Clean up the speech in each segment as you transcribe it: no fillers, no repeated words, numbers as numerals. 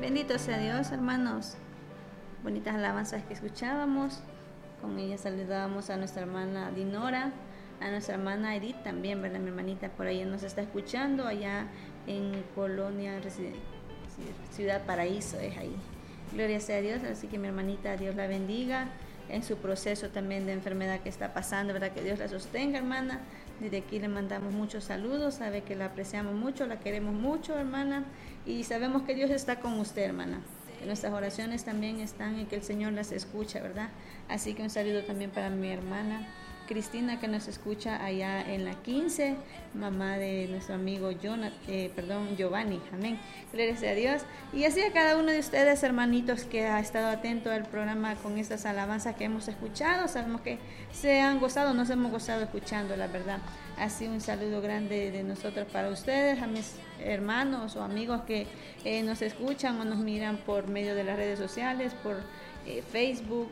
Bendito sea Dios, hermanos. Bonitas alabanzas que escuchábamos. Con ellas saludábamos a nuestra hermana Dinora, a nuestra hermana Edith también, ¿verdad? Mi hermanita por ahí nos está escuchando, allá en Colonia, Ciudad Paraíso, es ahí. Gloria sea a Dios, así que mi hermanita, Dios la bendiga en su proceso también de enfermedad que está pasando, ¿verdad? Que Dios la sostenga, hermana. Desde aquí le mandamos muchos saludos, sabe que la apreciamos mucho, la queremos mucho, hermana, y sabemos que Dios está con usted, hermana. Que nuestras oraciones también están y que el Señor las escucha, ¿verdad? Así que un saludo también para mi hermana Cristina, que nos escucha allá en la 15, mamá de nuestro amigo Giovanni, amén, gloria a Dios. Y así a cada uno de ustedes, hermanitos, que ha estado atento al programa con estas alabanzas que hemos escuchado, sabemos que se han gozado, nos hemos gozado escuchando, la verdad. Así un saludo grande de nosotros para ustedes, a mis hermanos o amigos que nos escuchan o nos miran por medio de las redes sociales, por Facebook,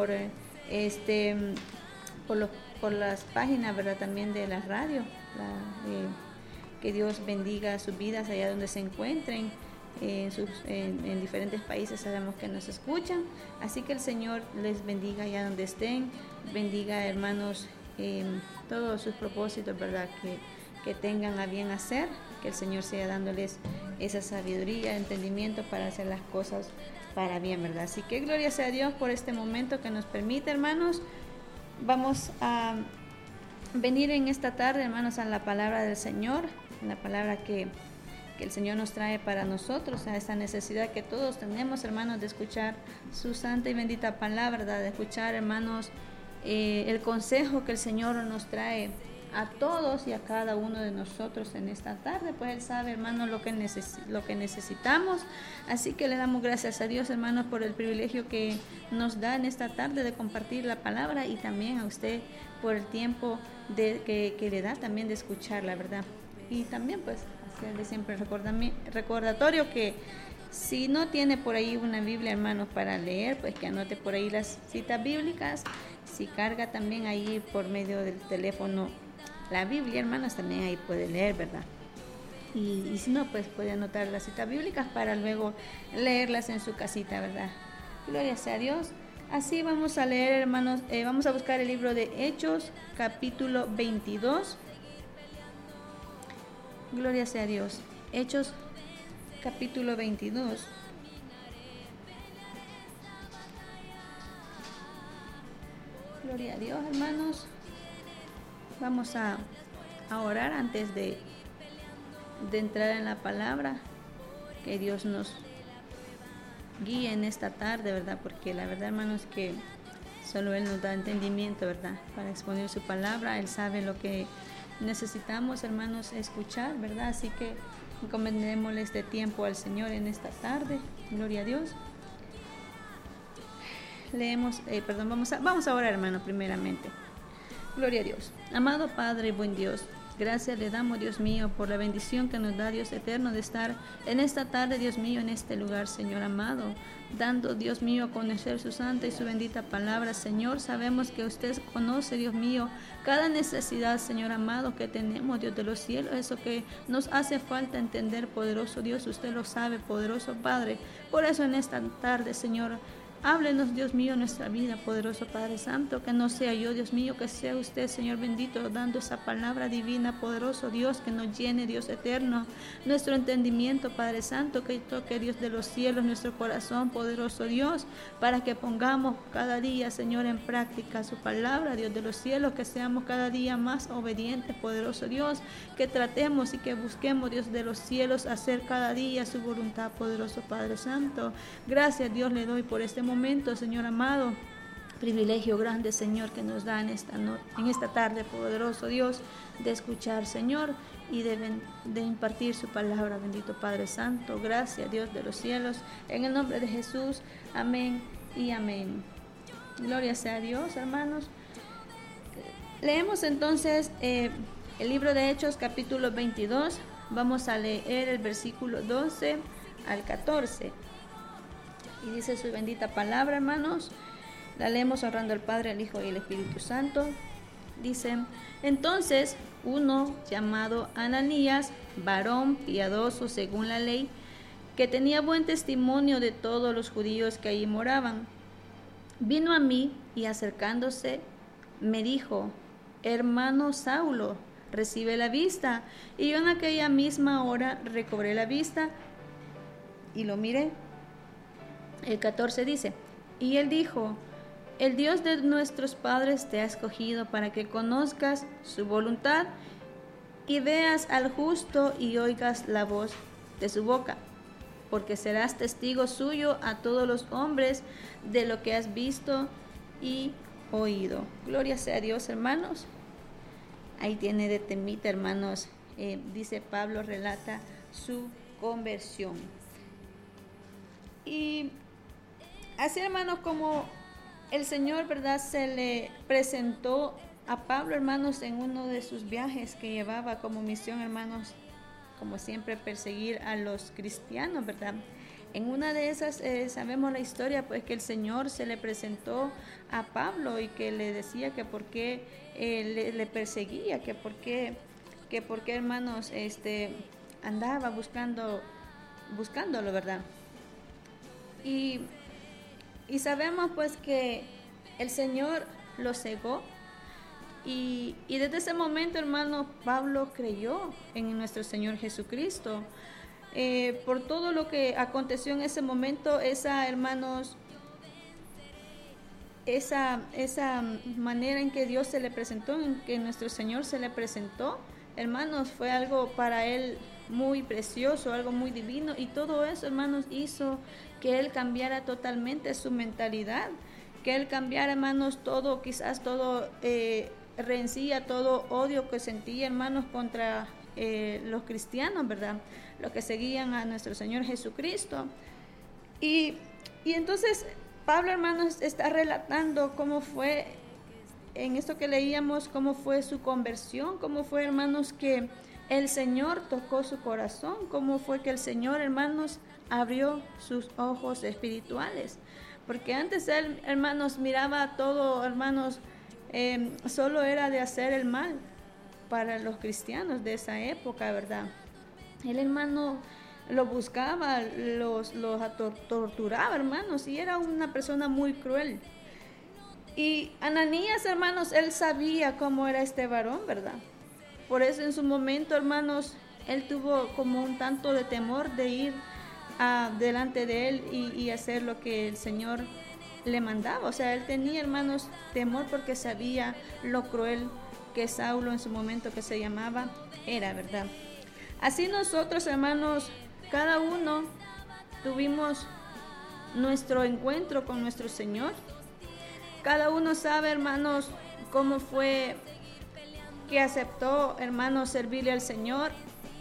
por las páginas, ¿verdad? También de la radio. Que Dios bendiga sus vidas allá donde se encuentren, en diferentes países sabemos que nos escuchan, así que el Señor les bendiga allá donde estén, bendiga, hermanos, todos sus propósitos, ¿verdad? Que tengan a bien hacer, que el Señor sea dándoles esa sabiduría, entendimiento para hacer las cosas para bien, ¿verdad? Así que gloria sea a Dios por este momento que nos permite, hermanos. Vamos a venir en esta tarde, hermanos, a la palabra del Señor, la palabra que el Señor nos trae para nosotros, a esa necesidad que todos tenemos, hermanos, de escuchar su santa y bendita palabra, ¿verdad? De escuchar, hermanos, el consejo que el Señor nos trae a todos y a cada uno de nosotros en esta tarde, pues Él sabe, hermanos, lo que necesitamos, así que le damos gracias a Dios, hermanos, por el privilegio que nos da en esta tarde de compartir la palabra, y también a usted por el tiempo que le da también de escuchar, la verdad. Y también pues hacerle siempre recordatorio que si no tiene por ahí una Biblia, hermanos, para leer, pues que anote por ahí las citas bíblicas. Si carga también ahí por medio del teléfono la Biblia, hermanos, también ahí puede leer, ¿verdad? Y si no, pues puede anotar las citas bíblicas para luego leerlas en su casita, ¿verdad? Gloria sea a Dios. Así vamos a leer, hermanos, vamos a buscar el libro de Hechos, capítulo 22. Gloria sea a Dios. Hechos, capítulo 22. Gloria a Dios, hermanos. Vamos a orar antes de entrar en la palabra. Que Dios nos guíe en esta tarde, ¿verdad? Porque la verdad, hermanos, que solo Él nos da entendimiento, ¿verdad? Para exponer su palabra. Él sabe lo que necesitamos, hermanos, escuchar, ¿verdad? Así que encomendémosle este tiempo al Señor en esta tarde. Gloria a Dios. Vamos a orar, hermano, primeramente. Gloria a Dios. Amado Padre y buen Dios, gracias le damos, Dios mío, por la bendición que nos da, Dios eterno, de estar en esta tarde, Dios mío, en este lugar, Señor amado, dando, Dios mío, a conocer su santa y su bendita palabra. Señor, sabemos que usted conoce, Dios mío, cada necesidad, Señor amado, que tenemos, Dios de los cielos, eso que nos hace falta entender, poderoso Dios, usted lo sabe, poderoso Padre. Por eso en esta tarde, Señor, háblenos, Dios mío, nuestra vida, poderoso Padre Santo, que no sea yo, Dios mío, que sea usted, Señor bendito, dando esa palabra divina, poderoso Dios, que nos llene, Dios eterno, nuestro entendimiento, Padre Santo, que toque, Dios de los cielos, nuestro corazón, poderoso Dios, para que pongamos cada día, Señor, en práctica su palabra, Dios de los cielos, que seamos cada día más obedientes, poderoso Dios, que tratemos y que busquemos, Dios de los cielos, hacer cada día su voluntad, poderoso Padre Santo. Gracias, Dios, le doy por este momento, Señor amado, privilegio grande, Señor, que nos da en esta tarde, poderoso Dios, de escuchar, Señor, y de impartir su palabra, bendito Padre Santo. Gracias, Dios de los cielos, en el nombre de Jesús, amén y amén. Gloria sea a Dios, hermanos. Leemos entonces el libro de Hechos, capítulo 22. Vamos a leer el versículo 12 al 14. Y dice su bendita palabra, hermanos. La leemos honrando al Padre, al Hijo y al Espíritu Santo. Dice: entonces uno llamado Ananías, varón piadoso según la ley, que tenía buen testimonio de todos los judíos que allí moraban. Vino a mí y acercándose me dijo: hermano Saulo, recibe la vista. Y yo en aquella misma hora recobré la vista y lo miré. El 14 dice: y él dijo: el Dios de nuestros padres te ha escogido para que conozcas su voluntad y veas al justo y oigas la voz de su boca, porque serás testigo suyo a todos los hombres de lo que has visto y oído. Gloria sea a Dios, hermanos. Ahí tiene de temita, hermanos. Dice Pablo, relata su conversión. Y así, hermanos, como el Señor, ¿verdad?, se le presentó a Pablo, hermanos, en uno de sus viajes que llevaba como misión, hermanos, como siempre, perseguir a los cristianos, ¿verdad? En una de esas sabemos la historia, pues, que el Señor se le presentó a Pablo y que le decía que por qué le perseguía, que por qué, hermanos, andaba buscándolo, ¿verdad? Y sabemos, pues, que el Señor lo cegó. Y desde ese momento, hermano, Pablo creyó en nuestro Señor Jesucristo. Por todo lo que aconteció en ese momento, esa manera en que Dios se le presentó, en que nuestro Señor se le presentó, hermanos, fue algo para él muy precioso, algo muy divino, y todo eso, hermanos, hizo que él cambiara totalmente su mentalidad, que él cambiara, hermanos, todo rencilla, todo odio que sentía, hermanos, contra los cristianos, ¿verdad?, los que seguían a nuestro Señor Jesucristo. Y entonces Pablo, hermanos, está relatando cómo fue, en esto que leíamos, cómo fue su conversión, cómo fue, hermanos, que el Señor tocó su corazón, cómo fue que el Señor, hermanos, abrió sus ojos espirituales. Porque antes él, hermanos, miraba todo, hermanos, solo era de hacer el mal para los cristianos de esa época, ¿verdad? El hermano lo buscaba, los torturaba, hermanos, y era una persona muy cruel. Y Ananías, hermanos, él sabía cómo era este varón, ¿verdad? Por eso en su momento, hermanos, él tuvo como un tanto de temor de ir delante de él y hacer lo que el Señor le mandaba. O sea, él tenía, hermanos, temor porque sabía lo cruel que Saulo en su momento que se llamaba era, ¿verdad? Así nosotros, hermanos, cada uno tuvimos nuestro encuentro con nuestro Señor. Cada uno sabe, hermanos, cómo fue que aceptó, hermanos, servirle al Señor.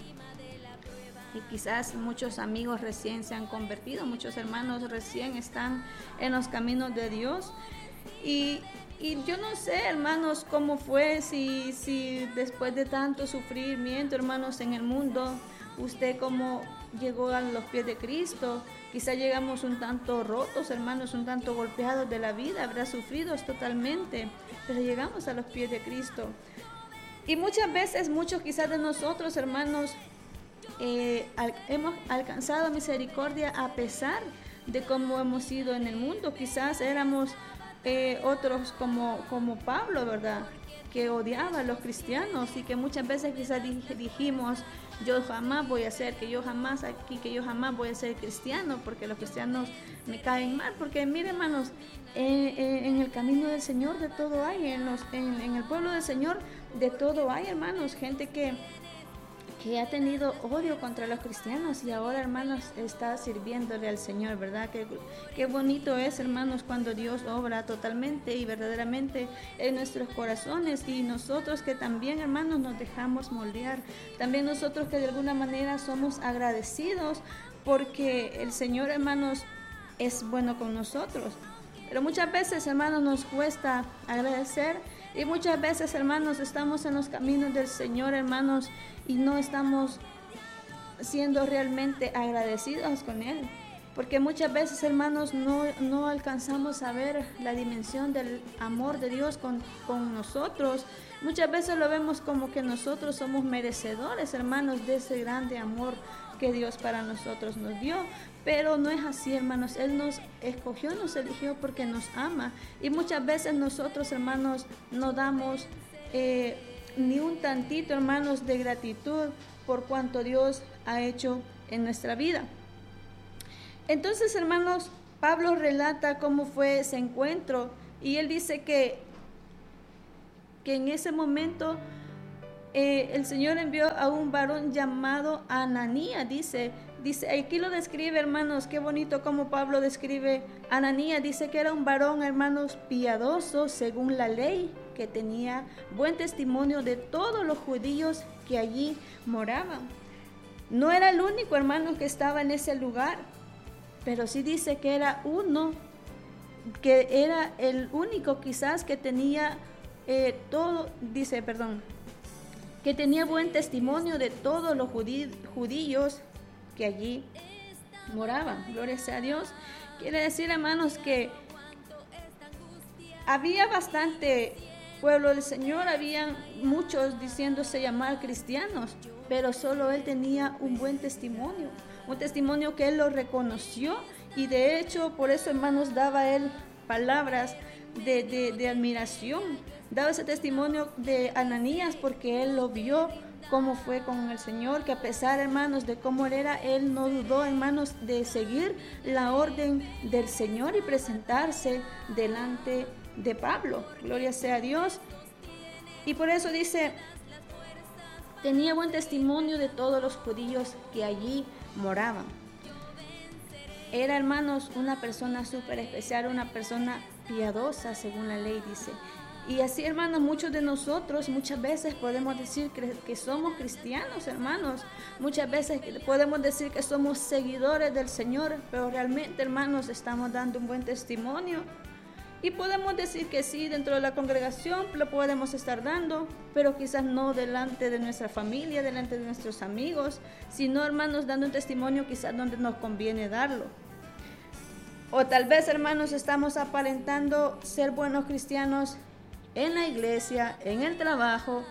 Y quizás muchos amigos recién se han convertido, muchos hermanos recién están en los caminos de Dios. Y yo no sé, hermanos, cómo fue, si después de tanto sufrimiento, hermanos, en el mundo, usted cómo llegó a los pies de Cristo. Quizá llegamos un tanto rotos, hermanos, un tanto golpeados de la vida, habrá sufridos totalmente, pero llegamos a los pies de Cristo. Y muchas veces, muchos quizás de nosotros, hermanos, hemos alcanzado misericordia a pesar de cómo hemos sido en el mundo. Quizás éramos otros como Pablo, ¿verdad?, que odiaba a los cristianos y que muchas veces quizás dijimos: yo jamás voy a ser, que yo jamás voy a ser cristiano porque los cristianos me caen mal. Porque mire, hermanos, en el camino del Señor de todo hay, en el pueblo del Señor de todo hay, hermanos, gente que ha tenido odio contra los cristianos y ahora, hermanos, está sirviéndole al Señor, ¿verdad? Qué bonito es, hermanos, cuando Dios obra totalmente y verdaderamente en nuestros corazones, y nosotros que también, hermanos, nos dejamos moldear, también nosotros que de alguna manera somos agradecidos porque el Señor, hermanos, es bueno con nosotros. Pero muchas veces, hermanos, nos cuesta agradecer, y muchas veces, hermanos, estamos en los caminos del Señor, hermanos, y no estamos siendo realmente agradecidos con Él. Porque muchas veces, hermanos, no alcanzamos a ver la dimensión del amor de Dios con nosotros. Muchas veces lo vemos como que nosotros somos merecedores, hermanos, de ese grande amor que Dios para nosotros nos dio. Pero no es así, hermanos. Él nos escogió, nos eligió porque nos ama. Y muchas veces nosotros, hermanos, no damos ni un tantito, hermanos, de gratitud por cuanto Dios ha hecho en nuestra vida. Entonces, hermanos, Pablo relata cómo fue ese encuentro y él dice que en ese momento el Señor envió a un varón llamado Ananías, dice, aquí lo describe, hermanos, qué bonito como Pablo describe a Ananías. Dice que era un varón, hermanos, piadoso según la ley, que tenía buen testimonio de todos los judíos que allí moraban. No era el único, hermano, que estaba en ese lugar, pero sí dice que era el único quizás que tenía que tenía buen testimonio de todos los judíos que allí moraban. Gloria sea a Dios. Quiere decir, hermanos, que había bastante pueblo del Señor, habían muchos diciéndose llamar cristianos, pero solo él tenía un buen testimonio, un testimonio que él lo reconoció, y de hecho por eso, hermanos, daba él palabras de admiración, daba ese testimonio de Ananías porque él lo vio cómo fue con el Señor, que a pesar, hermanos, de cómo él era, él no dudó, hermanos, de seguir la orden del Señor y presentarse delante de Pablo. Gloria sea a Dios. Y por eso dice, tenía buen testimonio de todos los judíos que allí moraban. Era, hermanos, una persona súper especial, una persona piadosa según la ley, dice. Y así, hermanos, muchos de nosotros muchas veces podemos decir que somos cristianos, hermanos. Muchas veces podemos decir que somos seguidores del Señor, pero realmente, hermanos, estamos dando un buen testimonio. Y podemos decir que sí, dentro de la congregación lo podemos estar dando, pero quizás no delante de nuestra familia, delante de nuestros amigos, sino, hermanos, dando un testimonio quizás donde nos conviene darlo. O tal vez, hermanos, estamos aparentando ser buenos cristianos en la iglesia, en el trabajo,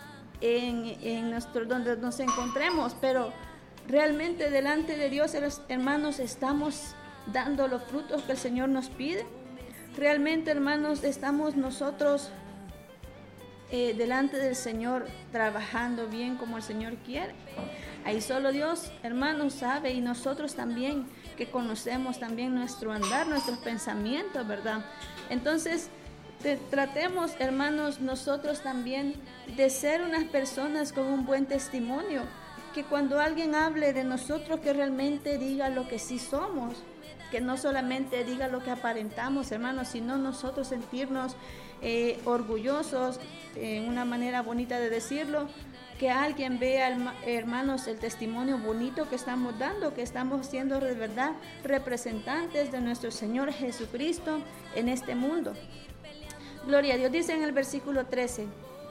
donde nos encontremos, pero realmente delante de Dios, hermanos, estamos dando los frutos que el Señor nos pide. Realmente, hermanos, estamos nosotros delante del Señor trabajando bien como el Señor quiere. Ahí solo Dios, hermanos, sabe, y nosotros también, que conocemos también nuestro andar, nuestros pensamientos, ¿verdad? Entonces, tratemos, hermanos, nosotros también de ser unas personas con un buen testimonio, que cuando alguien hable de nosotros, que realmente diga lo que sí somos, que no solamente diga lo que aparentamos, hermanos, sino nosotros sentirnos orgullosos, una manera bonita de decirlo, que alguien vea, hermanos, el testimonio bonito que estamos dando, que estamos siendo de verdad representantes de nuestro Señor Jesucristo en este mundo. Gloria a Dios. Dice en el versículo 13,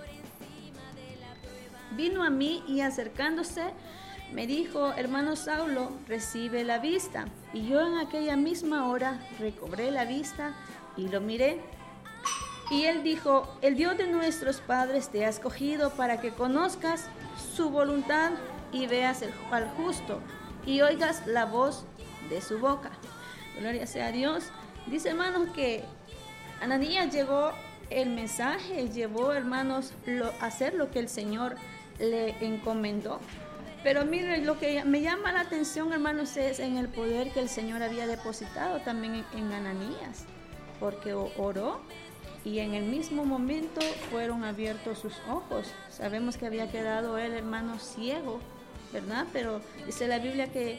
vino a mí y acercándose me dijo, hermano Saulo, recibe la vista. Y yo en aquella misma hora recobré la vista y lo miré. Y él dijo, el Dios de nuestros padres te ha escogido para que conozcas su voluntad y veas al justo y oigas la voz de su boca. Gloria sea a Dios. Dice, hermanos, que Ananías llegó el mensaje, llevó, hermanos, hacer lo que el Señor le encomendó. Pero miren, lo que me llama la atención, hermanos, es en el poder que el Señor había depositado también en Ananías, porque oró y en el mismo momento fueron abiertos sus ojos. Sabemos que había quedado él, hermano, ciego, ¿verdad? Pero dice la Biblia que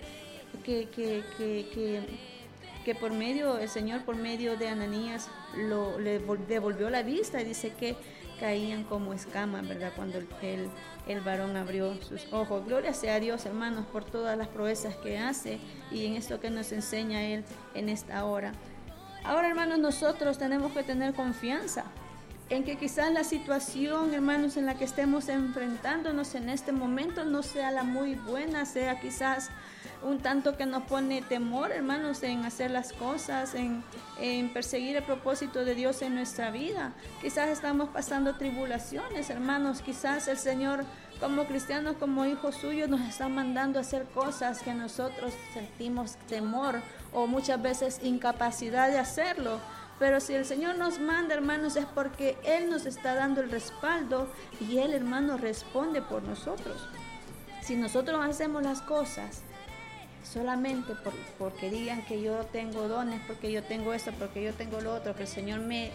por medio, el Señor por medio de Ananías le devolvió la vista, y dice que caían como escamas, ¿verdad? Cuando el varón abrió sus ojos. Gloria sea a Dios, hermanos, por todas las proezas que hace y en esto que nos enseña Él en esta hora. Ahora, hermanos, nosotros tenemos que tener confianza en que quizás la situación, hermanos, en la que estemos enfrentándonos en este momento no sea la muy buena, sea quizás un tanto que nos pone temor, hermanos, en hacer las cosas, en perseguir el propósito de Dios en nuestra vida. Quizás estamos pasando tribulaciones, hermanos, quizás el Señor como cristianos, como hijos suyos, nos está mandando a hacer cosas que nosotros sentimos temor o muchas veces incapacidad de hacerlo. Pero si el Señor nos manda, hermanos, es porque Él nos está dando el respaldo y Él, hermanos, responde por nosotros. Si nosotros hacemos las cosas solamente porque digan que yo tengo dones, porque yo tengo esto, porque yo tengo lo otro, que el Señor me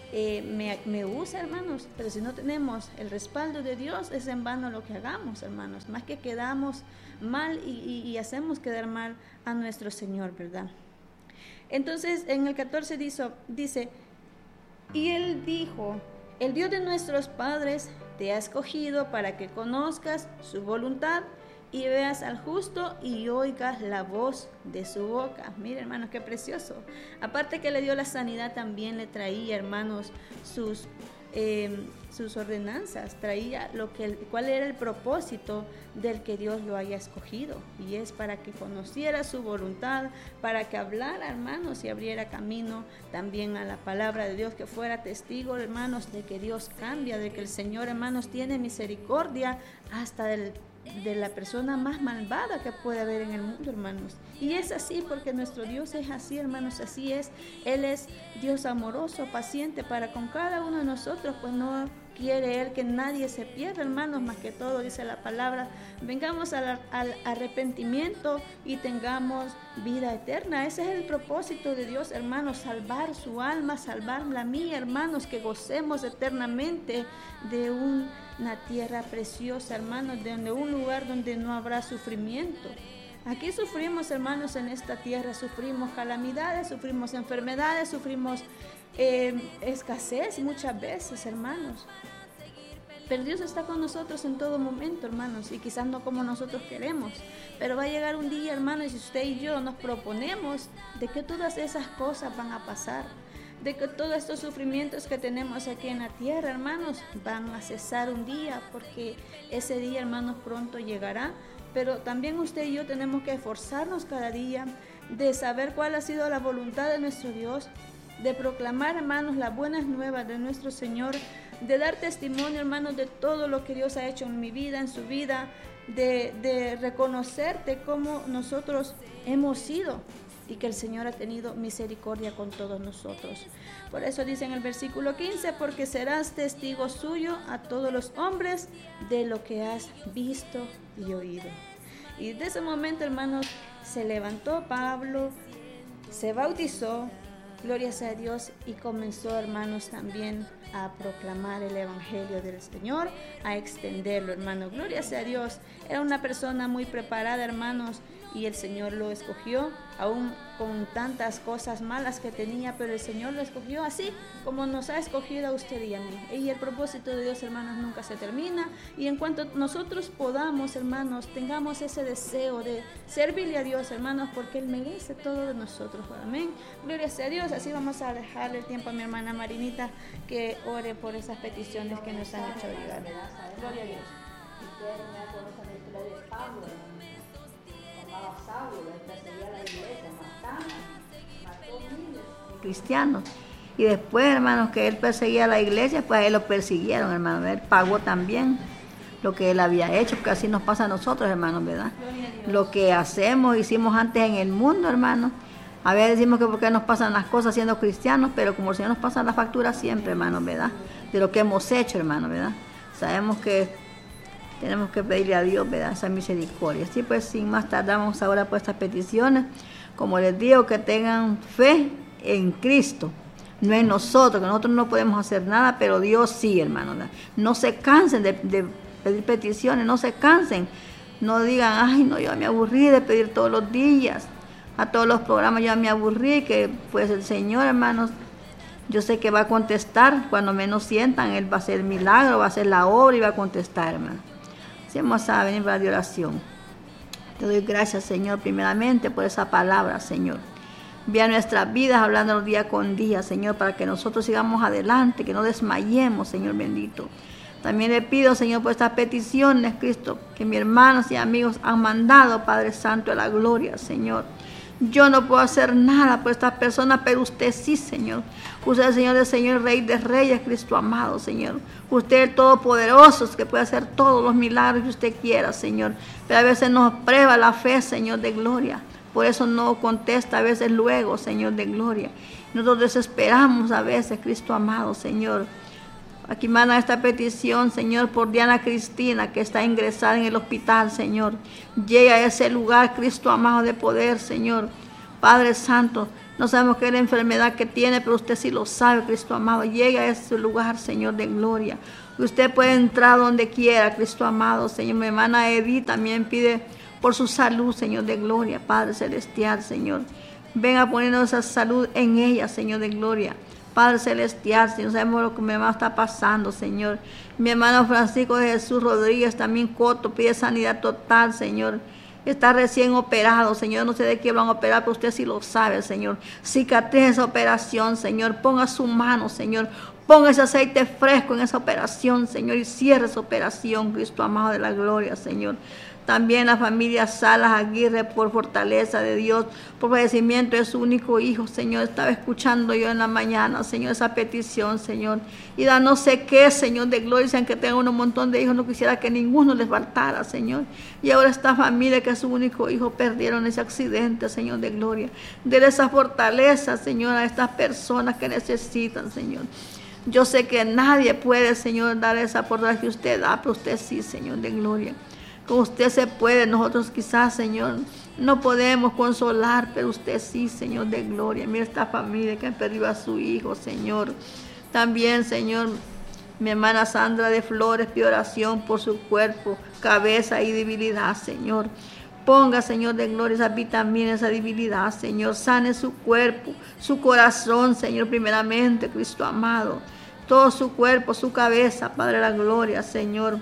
usa, hermanos, pero si no tenemos el respaldo de Dios, es en vano lo que hagamos, hermanos. Más que quedamos mal y hacemos quedar mal a nuestro Señor, ¿verdad? Entonces en el 14 dice, y Él dijo, el Dios de nuestros padres te ha escogido para que conozcas su voluntad y veas al justo y oigas la voz de su boca. Mira, hermanos, qué precioso. Aparte que le dio la sanidad, también le traía, hermanos, sus ordenanzas, traía cuál era el propósito del que Dios lo haya escogido, y es para que conociera su voluntad, para que hablara, hermanos, y abriera camino también a la palabra de Dios, que fuera testigo, hermanos, de que Dios cambia, de que el Señor, hermanos, tiene misericordia hasta de la persona más malvada que puede haber en el mundo, hermanos. Y es así porque nuestro Dios es así, hermanos, así es. Él es Dios amoroso, paciente para con cada uno de nosotros, pues no quiere Él que nadie se pierda, hermanos, más que todo, dice la palabra, vengamos al arrepentimiento y tengamos vida eterna. Ese es el propósito de Dios, hermanos, salvar su alma, salvar la mía, hermanos, que gocemos eternamente de una tierra preciosa, hermanos, de un lugar donde no habrá sufrimiento. Aquí sufrimos, hermanos, en esta tierra, sufrimos calamidades, sufrimos enfermedades, sufrimos escasez muchas veces, hermanos. Pero Dios está con nosotros en todo momento, hermanos, y quizás no como nosotros queremos. Pero va a llegar un día, hermanos, y usted y yo nos proponemos de que todas esas cosas van a pasar, de que todos estos sufrimientos que tenemos aquí en la tierra, hermanos, van a cesar un día, porque ese día, hermanos, pronto llegará. Pero también usted y yo tenemos que esforzarnos cada día de saber cuál ha sido la voluntad de nuestro Dios, de proclamar, hermanos, las buenas nuevas de nuestro Señor, de dar testimonio, hermanos, de todo lo que Dios ha hecho en mi vida, en su vida, de reconocerte como nosotros hemos sido y que el Señor ha tenido misericordia con todos nosotros. Por eso dice en el versículo 15, porque serás testigo suyo a todos los hombres de lo que has visto y oído. Y desde ese momento, hermanos, se levantó Pablo, se bautizó, gloria sea a Dios, y comenzó, hermanos, también a proclamar el evangelio del Señor, a extenderlo, hermanos. Gloria sea a Dios. Era una persona muy preparada, hermanos, y el Señor lo escogió, aún con tantas cosas malas que tenía, pero el Señor lo escogió así como nos ha escogido a usted y a mí. Y el propósito de Dios, hermanos, nunca se termina, y en cuanto nosotros podamos, hermanos, tengamos ese deseo de servirle a Dios, hermanos, porque Él merece todo de nosotros. Amén. Gloria sea a Dios. Así vamos a dejarle el tiempo a mi hermana Marinita, que ore por esas peticiones que nos han hecho llegar. Gloria a Dios. Cristianos, y después, hermanos, que él perseguía a la iglesia, pues a él lo persiguieron, hermanos. Él pagó también lo que él había hecho, porque así nos pasa a nosotros, hermanos, ¿verdad? Lo que hicimos antes en el mundo, hermanos. A veces decimos que porque nos pasan las cosas siendo cristianos, pero como el Señor nos pasa la factura siempre, hermanos, ¿verdad? De lo que hemos hecho, hermanos, ¿verdad? Sabemos que tenemos que pedirle a Dios, ¿verdad?, esa misericordia. Así pues, sin más tardar, vamos ahora por estas peticiones. Como les digo, que tengan fe en Cristo, no en nosotros, que nosotros no podemos hacer nada, pero Dios sí, hermanos. No se cansen de pedir peticiones, no se cansen. No digan, ay, no, yo me aburrí de pedir todos los días. A todos los programas ya me aburrí, que pues el Señor, hermanos, yo sé que va a contestar cuando menos sientan. Él va a hacer el milagro, va a hacer la obra y va a contestar, hermano. Así vamos a venir para la oración. Te doy gracias, Señor, primeramente por esa palabra, Señor. Envía nuestras vidas hablándonos día con día, Señor, para que nosotros sigamos adelante, que no desmayemos, Señor bendito. También le pido, Señor, por estas peticiones, Cristo, que mis hermanos y amigos han mandado, Padre Santo, de la gloria, Señor. Yo no puedo hacer nada por estas personas, pero usted sí, Señor. Usted es el Señor del Señor, Rey de Reyes, Cristo amado, Señor. Usted es el Todopoderoso, que puede hacer todos los milagros que usted quiera, Señor. Pero a veces nos prueba la fe, Señor de gloria. Por eso no contesta a veces luego, Señor de gloria. Nosotros desesperamos a veces, Cristo amado, Señor. Aquí manda esta petición, Señor, por Diana Cristina, que está ingresada en el hospital, Señor. Llega a ese lugar, Cristo amado, de poder, Señor. Padre Santo, no sabemos qué es la enfermedad que tiene, pero usted sí lo sabe, Cristo amado. Llega a ese lugar, Señor, de gloria. Usted puede entrar donde quiera, Cristo amado, Señor. Mi hermana Edith también pide por su salud, Señor, de gloria, Padre Celestial, Señor. Venga poniendo esa salud en ella, Señor, de gloria. Padre Celestial, Señor, sabemos lo que mi hermano está pasando, Señor. Mi hermano Francisco de Jesús Rodríguez, también Coto, pide sanidad total, Señor. Está recién operado, Señor, no sé de qué van a operar, pero usted sí lo sabe, Señor. Cicatriz esa operación, Señor, ponga su mano, Señor. Ponga ese aceite fresco en esa operación, Señor, y cierre esa operación, Cristo amado de la gloria, Señor. También la familia Salas Aguirre, por fortaleza de Dios, por fallecimiento de su único hijo, Señor. Estaba escuchando yo en la mañana, Señor, esa petición, Señor. Y da no sé qué, Señor, de gloria, sean que tengan un montón de hijos, no quisiera que ninguno les faltara, Señor. Y ahora esta familia que es su único hijo perdieron ese accidente, Señor, de gloria. Dele esa fortaleza, Señor, a estas personas que necesitan, Señor. Yo sé que nadie puede, Señor, dar esa fortaleza que usted da, pero usted sí, Señor, de gloria. Con usted se puede, nosotros quizás, Señor, no podemos consolar, pero usted sí, Señor, de gloria. Mira esta familia que ha perdido a su hijo, Señor. También, Señor, mi hermana Sandra de Flores pide oración por su cuerpo, cabeza y debilidad, Señor. Ponga, Señor, de gloria esa vitamina, esa debilidad, Señor. Sane su cuerpo, su corazón, Señor, primeramente, Cristo amado. Todo su cuerpo, su cabeza, Padre de la gloria, Señor.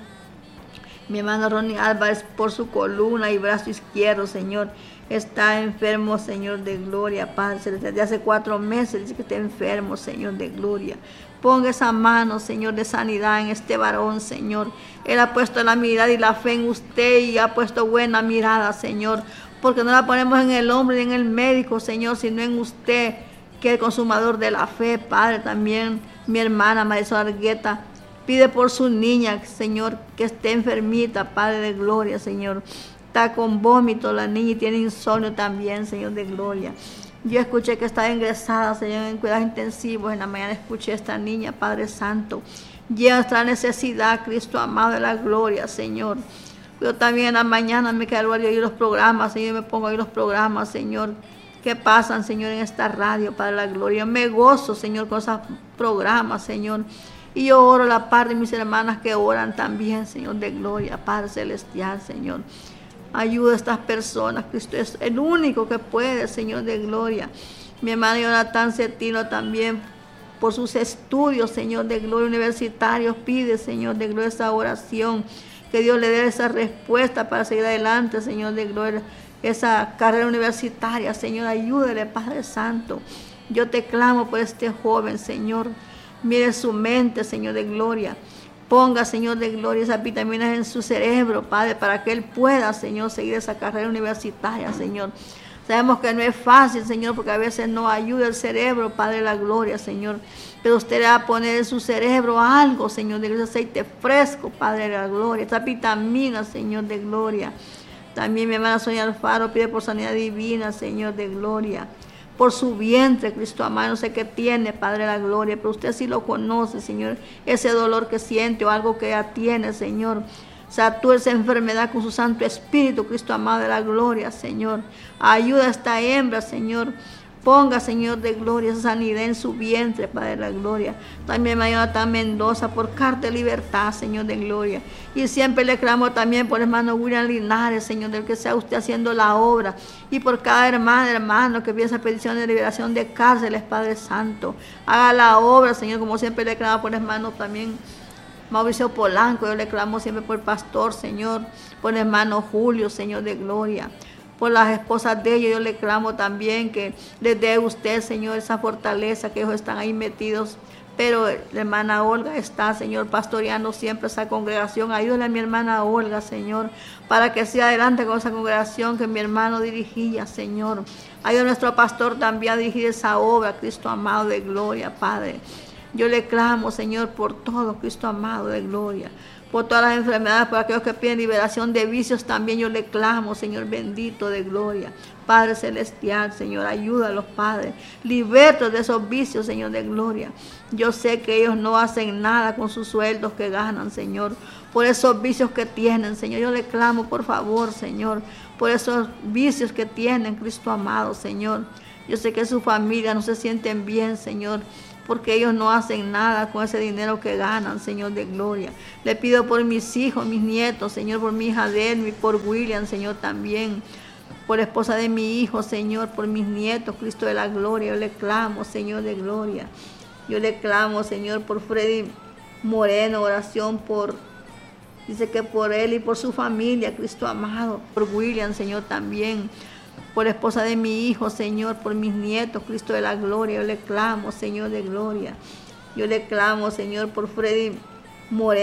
Mi hermano Ronnie Álvarez por su columna y brazo izquierdo, Señor, está enfermo, Señor, de gloria, Padre. Desde hace 4 meses dice que está enfermo, Señor, de gloria. Ponga esa mano, Señor, de sanidad en este varón, Señor. Él ha puesto la mirada y la fe en usted y ha puesto buena mirada, Señor. Porque no la ponemos en el hombre ni en el médico, Señor, sino en usted, que es el consumador de la fe, Padre. También mi hermana Marisol Argueta pide por su niña, Señor, que esté enfermita, Padre de gloria, Señor. Está con vómito la niña y tiene insomnio también, Señor de gloria. Yo escuché que estaba ingresada, Señor, en cuidados intensivos. En la mañana escuché a esta niña, Padre Santo. Lleva nuestra necesidad, Cristo amado de la gloria, Señor. Yo también en la mañana me quedo a oír los programas, Señor, me pongo a oír los programas, Señor, que pasan, Señor, en esta radio, Padre de la gloria. Me gozo, Señor, con esos programas, Señor. Y yo oro la par de mis hermanas que oran también, Señor de gloria, Padre Celestial, Señor. Ayuda a estas personas, Cristo es el único que puede, Señor de gloria. Mi hermano Jonathan Cetino también, por sus estudios, Señor de gloria, universitarios, pide, Señor de gloria, esa oración. Que Dios le dé esa respuesta para seguir adelante, Señor de gloria. Esa carrera universitaria, Señor, ayúdele, Padre Santo. Yo te clamo por este joven, Señor. Mire su mente, Señor de gloria. Ponga, Señor de gloria, esas vitaminas en su cerebro, Padre, para que él pueda, Señor, seguir esa carrera universitaria, Señor. Sabemos que no es fácil, Señor, porque a veces no ayuda el cerebro, Padre de la gloria, Señor. Pero usted le va a poner en su cerebro algo, Señor, de ese aceite fresco, Padre de la gloria. Esa vitamina, Señor de gloria. También mi hermana Sonia Alfaro pide por sanidad divina, Señor de gloria. Por su vientre, Cristo amado, no sé qué tiene, Padre de la gloria, pero usted sí lo conoce, Señor, ese dolor que siente o algo que ya tiene, Señor. Satúa esa enfermedad con su Santo Espíritu, Cristo amado de la gloria, Señor. Ayuda a esta hembra, Señor. Ponga, Señor de gloria, esa sanidad en su vientre, Padre de la gloria. También me ayuda Mendoza por carta de libertad, Señor de gloria. Y siempre le clamo también por hermano William Linares, Señor, del que sea usted haciendo la obra. Y por cada hermano que pide esa petición de liberación de cárceles, Padre Santo. Haga la obra, Señor, como siempre le clamo por hermano también Mauricio Polanco. Yo le clamo siempre por el pastor, Señor, por hermano Julio, Señor de gloria. Por las esposas de ellos, yo le clamo también que les dé usted, Señor, esa fortaleza que ellos están ahí metidos pero la hermana Olga está, Señor, pastoreando siempre esa congregación. Ayúdale a mi hermana Olga, Señor, para que siga adelante con esa congregación que mi hermano dirigía, Señor. Ayuda a nuestro pastor también a dirigir esa obra, Cristo amado de gloria, Padre. Yo le clamo, Señor, por todo, Cristo amado de gloria. Por todas las enfermedades, por aquellos que piden liberación de vicios, también yo le clamo, Señor bendito de gloria. Padre celestial, Señor, ayúdalos, Padre. Libertos de esos vicios, Señor de gloria. Yo sé que ellos no hacen nada con sus sueldos que ganan, Señor. Por esos vicios que tienen, Señor. Yo le clamo, por favor, Señor. Por esos vicios que tienen, Cristo amado, Señor. Yo sé que su familia no se sienten bien, Señor, porque ellos no hacen nada con ese dinero que ganan, Señor de gloria. Le pido por mis hijos, mis nietos, Señor, por mi hija Delmi, por William, Señor, también. Por la esposa de mi hijo, Señor, por mis nietos, Cristo de la gloria. Yo le clamo, Señor de gloria. Yo le clamo, Señor, por Freddy Moreno, oración por, dice que por él y por su familia, Cristo amado. Por William, Señor, también. Por la esposa de mi hijo, Señor, por mis nietos, Cristo de la gloria. Yo le clamo, Señor de gloria. Yo le clamo, Señor, por Freddy Moreno.